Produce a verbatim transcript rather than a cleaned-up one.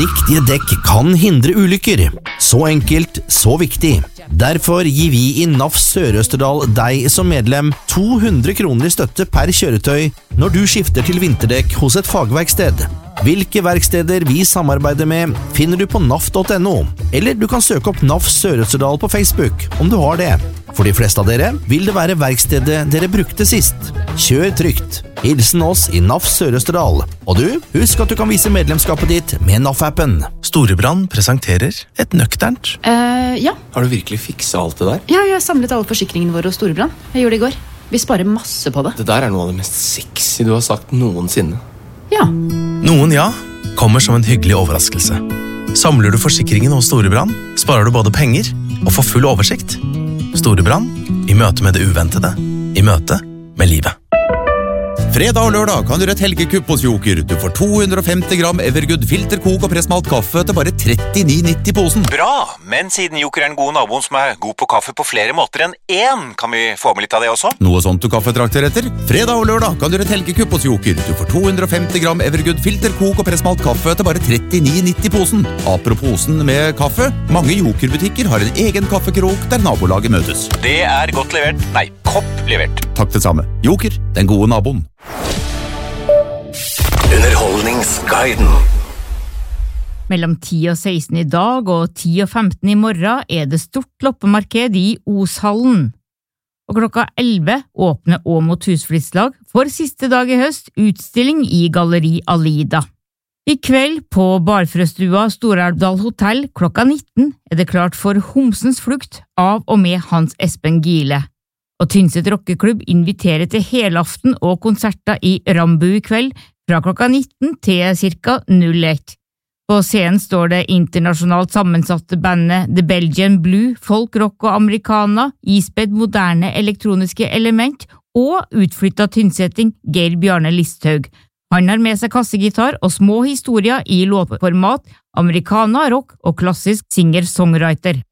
Riktige dekk kan hindre ulykker. Så enkelt, så viktig. Derfor gir vi i N A F Sør-Østerdal deg som medlem to hundre kroner i støtte per kjøretøy når du skifter til vinterdekk hos et fagverksted. Hvilke verksteder vi samarbeider med finner du på N A F punktum N O, eller du kan søke opp N A F Sør-Østerdal på Facebook om du har det. For de fleste av dere vil det være verkstedet dere brukte sist. Kjør trygt. Hilsen oss i N A F Sør-Østerdal. Og du, husk at du kan vise medlemskapet ditt med N A F-appen. Storebrand presenterer et nøkternt. Uh, ja. Har du virkelig fikset alt det der? Ja, jeg har samlet alle forsikringene våre hos Storebrand. Jeg gjorde det i går. Vi sparer masse på det. Det der er noe av det mest sexy du har sagt noensinne. Ja. Noen ja kommer som en hyggelig overraskelse. Samler du forsikringen hos Storebrand, sparer du både penger og får full oversikt. Storebrand i møte med det uventede, i møte med livet. Fredag og lørdag kan du gjøre et helgekupp hos Joker. Du får to hundre og femti gram Evergood filterkok og pressmalt kaffe til bare trettini nitti posen. Bra, men siden Joker er en god naboen som er god på kaffe på flere måter enn én, kan vi få med litt av det også? Noe sånt du kaffetrakter etter? Fredag og lørdag kan du gjøre et helgekupp hos Joker. Du får to hundre og femti gram Evergood filterkok og pressmalt kaffe til bare trettini nitti posen. Apropos posen med kaffe, mange Joker-butikker har en egen kaffekrok der nabolaget møtes. Det er godt levert. Nei, kopp levert. Takk det samme. Joker, den gode naboen. Underholdningsguiden. Mellom ti og seksten i dag og ti og femten i morgen er det stort loppemarked i Oshallen. Og klokka elleve åpner Åmot Husflidslag for siste dag i høst utstilling i Galleri Alida. I kveld på Barfrøstua Storelvdal Hotell klokka nitten er det klart for Homsens flukt av og med Hans Espen Gile. Og Tynset Rockeklubb inviterer til helaften og konserter i Rambu i kveld fra klokka nitten til cirka null ett. På scenen står det internasjonalt sammensatte bandet The Belgian Blue, folk, rock og americana, ispedd moderne elektroniske element og utflyttet tynsetting Geir Bjarne Listhaug. Han har med seg kassegitar og små historier i låtformat, americana, rock og klassisk singer-songwriter.